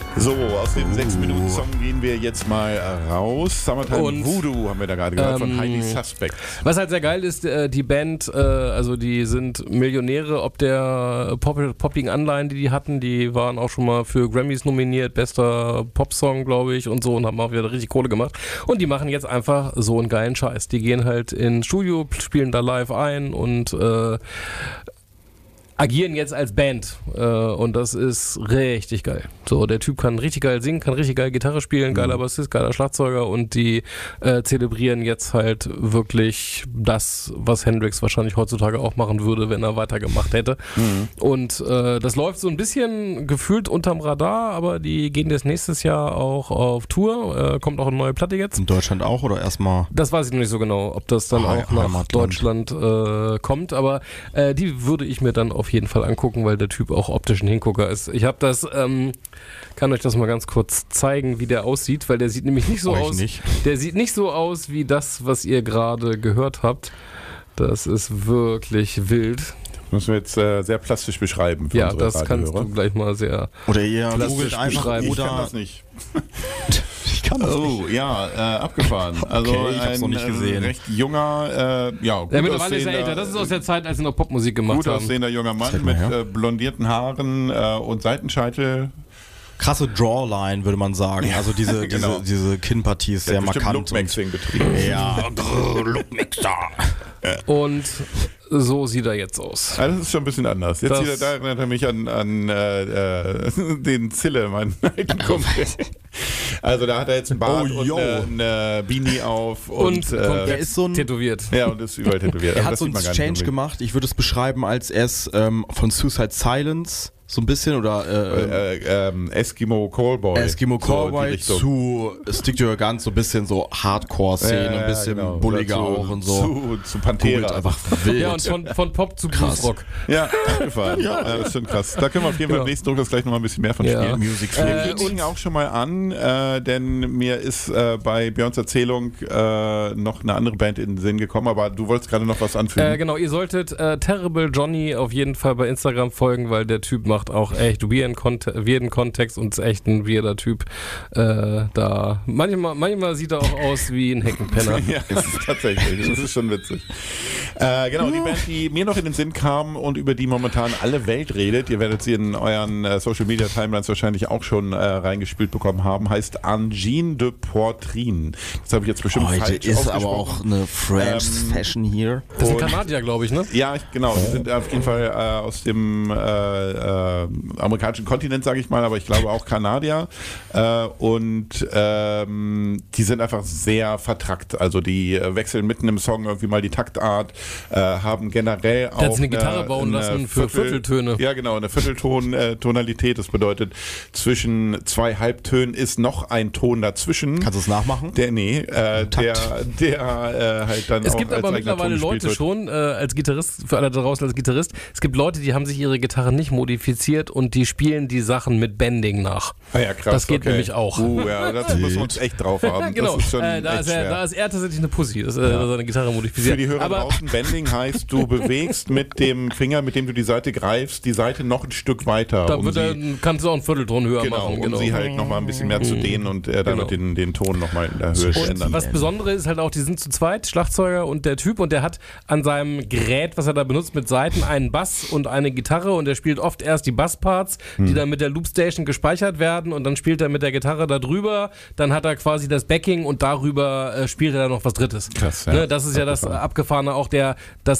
So, aus dem 6-Minuten-Song gehen wir jetzt mal raus. Summertime Und Voodoo haben wir da gerade gehört von Highly Suspect. Was halt sehr geil ist, die Band, also die sind Millionäre, ob der poppigen Anleihen, die hatten, die waren auch schon mal für Grammys nominiert, bester Popsong, glaube ich, und so, und haben auch wieder richtig Kohle gemacht. Und die machen jetzt einfach so einen geilen Scheiß. Die gehen halt ins Studio, spielen da live ein und agieren jetzt als Band und das ist richtig geil. So, der Typ kann richtig geil singen, kann richtig geil Gitarre spielen, geiler Bassist, geiler Schlagzeuger und die zelebrieren jetzt halt wirklich das, was Hendrix wahrscheinlich heutzutage auch machen würde, wenn er weitergemacht hätte. Und das läuft so ein bisschen gefühlt unterm Radar, aber die gehen jetzt nächstes Jahr auch auf Tour, kommt auch eine neue Platte jetzt. In Deutschland auch oder erstmal? Das weiß ich noch nicht so genau, ob das dann auch nach Heimatland. Deutschland kommt, aber die würde ich mir dann auf jeden Fall angucken, weil der Typ auch optisch ein Hingucker ist. Ich habe das, kann euch das mal ganz kurz zeigen, wie der aussieht, weil der sieht nämlich nicht so aus. Der sieht nicht so aus wie das, was ihr gerade gehört habt. Das ist wirklich wild. Müssen wir jetzt sehr plastisch beschreiben. Für ja, unsere das kannst du gleich mal sehr oder ihr plastisch googelt einfach beschreiben. Ich oder kann das nicht. ich kann das nicht. Oh, ja, abgefahren. Also Okay, ich hab's noch nicht gesehen. Recht junger, gut Ja, mittlerweile ist er aussehender, älter. Das ist aus der Zeit, als sie noch Popmusik gemacht gut haben. aussehender junger Mann Zeig mal mit her. blondierten Haaren und Seitenscheitel. Krasse Drawline, würde man sagen. Also diese Genau. diese Kinnpartie ist sehr markant. Lookmaxing betrieben. Ja, Lookmixer. Und so sieht er jetzt aus. Also das ist schon ein bisschen anders. Jetzt Das- da erinnert er mich an den Zille, meinen alten Kumpel. Also da hat er jetzt einen Bart Oh, und yo. eine Beanie auf Und komplett er ist so ein- tätowiert. ja, und ist überall tätowiert. Er Aber hat das so sieht einen man gar nicht Change unbedingt. gemacht. Ich würde es beschreiben, als er ist von Suicide Silence so ein bisschen oder Eskimo Callboy. Eskimo So, die Callboy Richtung. zu Stick to Your Guns, so ein bisschen so Hardcore-Szene, ein bisschen genau. bulliger Oder auch und so. Zu Pantera. Googelt einfach wild. Ja, und von Pop zu Krass. Bluesrock. Ja, abgefahren. Das ist schon krass. Da können wir auf jeden Fall Genau. im nächsten Druck gleich nochmal ein bisschen mehr von Ja. spielen. Music Wir Film. kündigen auch schon mal an, denn mir ist bei Björns Erzählung noch eine andere Band in den Sinn gekommen, aber du wolltest gerade noch was anfügen. Genau, ihr solltet Terrible Johnny auf jeden Fall bei Instagram folgen, weil der Typ macht auch echt weirden Kontext und ist echt ein weirder Typ. Da manchmal sieht er auch aus wie ein Heckenpenner. Ja, das ist tatsächlich, das ist schon witzig. Genau, die Band, die mir noch in den Sinn kam und über die momentan alle Welt redet, ihr werdet sie in euren Social Media Timelines wahrscheinlich auch schon reingespielt bekommen haben, heißt Angine de Poitrine. Das habe ich jetzt bestimmt Heute falsch ist aber ausgesprochen. auch eine French Fashion hier. Das ist ein Und- Kanadier, glaube ich, ne? Ja, genau. Die sind auf jeden Fall aus dem amerikanischen Kontinent, sage ich mal, aber ich glaube auch Kanadier. Und die sind einfach sehr vertrackt. Also die wechseln mitten im Song irgendwie mal die Taktart, haben generell auch Der hat sich eine Gitarre bauen lassen für Vierteltöne. Ja, genau, eine Viertelton-Tonalität. Das bedeutet, zwischen zwei Halbtönen ist noch ein Ton dazwischen. Kannst du es nachmachen? Der halt dann Es auch gibt als aber eigener mittlerweile Ton gespielt Leute wird. schon, als Gitarrist, für alle da draußen als Gitarrist, es gibt Leute, die haben sich ihre Gitarren nicht modifiziert und die spielen die Sachen mit Bending nach. Ah ja, krass, Das geht okay. nämlich auch. Ja, dazu müssen wir uns echt drauf haben. Genau, Das ist schon da echt schwer. da ist er tatsächlich eine Pussy, dass er seine Gitarre modifiziert. Für die Hörer aber draußen, Bending heißt, du bewegst mit dem Finger, mit dem du die Seite greifst, die Seite noch ein Stück weiter. da kannst du auch einen Viertelton höher Genau, machen. um sie halt nochmal ein bisschen mehr zu dehnen und damit den Ton nochmal in der Höhe zu Und ändern. was Besondere ist halt auch, die sind zu zweit, Schlagzeuger und der Typ, und der hat an seinem Gerät, was er da benutzt, mit Saiten einen Bass und eine Gitarre, und er spielt oft erst die Bassparts, die dann mit der Loopstation gespeichert werden, und dann spielt er mit der Gitarre da drüber, dann hat er quasi das Backing und darüber spielt er dann noch was Drittes. Krass, ja. Ne, das ist ja das Abgefahrene auch, das